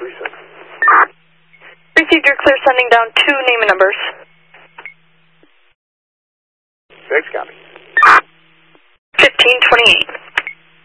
Received your clear, sending down 2 name and numbers. Thanks, copy. 1528.